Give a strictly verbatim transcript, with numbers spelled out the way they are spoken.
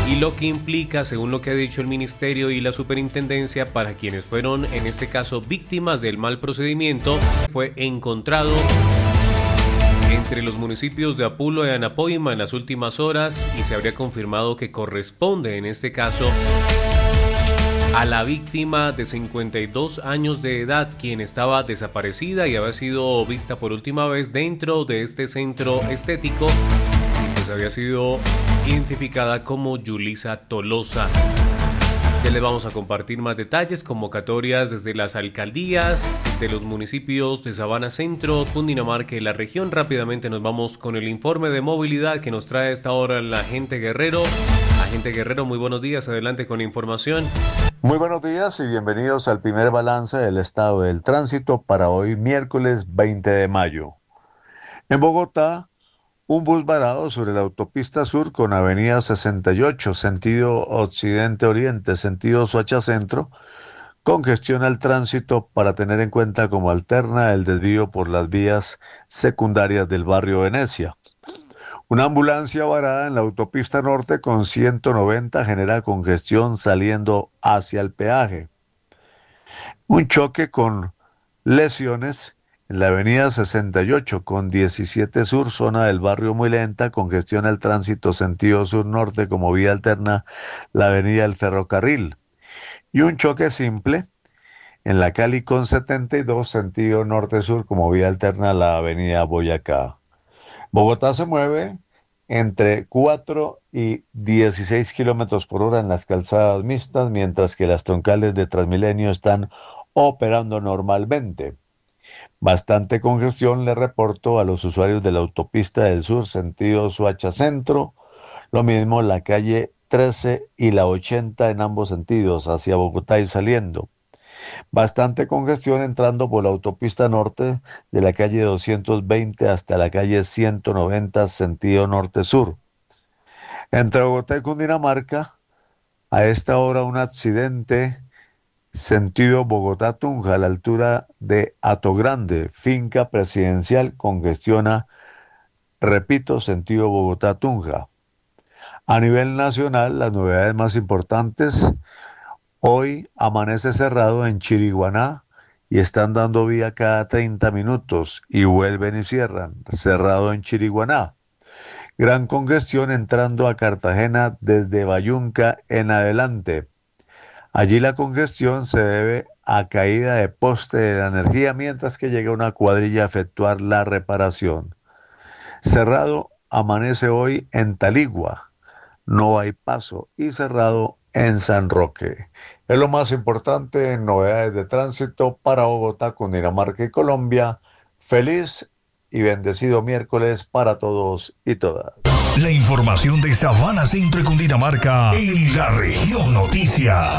y lo que implica, según lo que ha dicho el ministerio y la superintendencia, para quienes fueron en este caso víctimas del mal procedimiento, fue encontrado entre los municipios de Apulo y Anapoima en las últimas horas y se habría confirmado que corresponde en este caso a la víctima de cincuenta y dos años de edad, quien estaba desaparecida y había sido vista por última vez dentro de este centro estético y pues había sido identificada como Yulisa Tolosa. Ya les vamos a compartir más detalles, convocatorias desde las alcaldías de los municipios de Sabana Centro, Cundinamarca y la región. Rápidamente nos vamos con el informe de movilidad que nos trae a esta hora la Agente Guerrero. Agente Guerrero, muy buenos días, adelante con la información. Muy buenos días y bienvenidos al primer balance del estado del tránsito para hoy miércoles veinte de mayo. En Bogotá, un bus varado sobre la autopista sur con avenida sesenta y ocho, sentido occidente-oriente, sentido Soacha Centro, congestiona el tránsito para tener en cuenta como alterna el desvío por las vías secundarias del barrio Venecia. Una ambulancia varada en la autopista norte con ciento noventa genera congestión saliendo hacia el peaje. Un choque con lesiones en la avenida sesenta y ocho con diecisiete sur, zona del barrio Muy Lenta, congestiona el tránsito sentido sur-norte como vía alterna la avenida del Ferrocarril. Y un choque simple en la Cali con setenta y dos, sentido norte-sur como vía alterna la avenida Boyacá. Bogotá se mueve entre cuatro y dieciséis kilómetros por hora en las calzadas mixtas, mientras que las troncales de Transmilenio están operando normalmente. Bastante congestión le reporto a los usuarios de la autopista del sur, sentido Soacha Centro, lo mismo la calle trece y la ochenta en ambos sentidos, hacia Bogotá y saliendo. Bastante congestión entrando por la autopista norte de la calle doscientos veinte hasta la calle ciento noventa, sentido norte-sur. Entre Bogotá y Cundinamarca, a esta hora un accidente sentido Bogotá-Tunja, a la altura de Atogrande, finca presidencial, congestiona, repito, sentido Bogotá-Tunja. A nivel nacional, las novedades más importantes: hoy amanece cerrado en Chiriguaná y están dando vía cada treinta minutos y vuelven y cierran, cerrado en Chiriguaná. Gran congestión entrando a Cartagena desde Bayunca en adelante. Allí la congestión se debe a caída de poste de la energía, mientras que llega una cuadrilla a efectuar la reparación. Cerrado amanece hoy en Taligua, no hay paso, y cerrado en San Roque. Es lo más importante en novedades de tránsito para Bogotá, Cundinamarca y Colombia. Feliz y bendecido miércoles para todos y todas. La información de Sabana Centro y Cundinamarca en la región Noticias.